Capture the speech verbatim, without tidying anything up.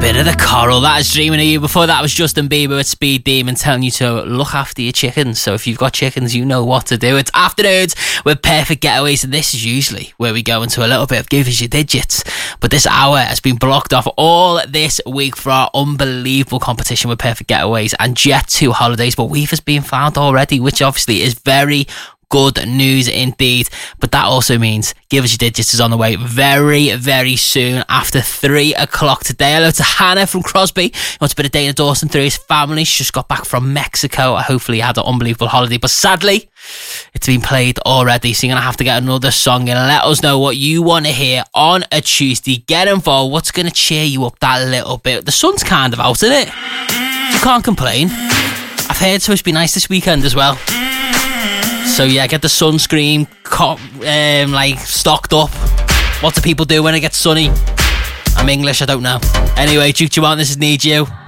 Bit of the coral, that is Dreaming of You. Before that was Justin Bieber with Speed Demon telling you to look after your chickens. So if you've got chickens, you know what to do. It's Afternoons with Perfect Getaways, and this is usually where we go into a little bit of Give Us Your Digits. But this hour has been blocked off all this week for our unbelievable competition with Perfect Getaways and Jet two holidays. But Weaver's been found already, which obviously is very good news indeed. But that also means Give Us Your Digits is on the way very, very soon after three o'clock today. Hello to Hannah from Crosby. He wants a bit of Dana Dawson through his family. She just got back from Mexico. Hopefully had an unbelievable holiday. But sadly, it's been played already. So you're going to have to get another song and let us know what you want to hear on a Tuesday. Get involved. What's going to cheer you up that little bit? The sun's kind of out, isn't it? You can't complain. I've heard it's supposed to be nice this weekend as well. So yeah, get the sunscreen co- um, like stocked up. What do people do when it gets sunny? I'm English, I don't know. Anyway, Duke Dumont, this is Need You.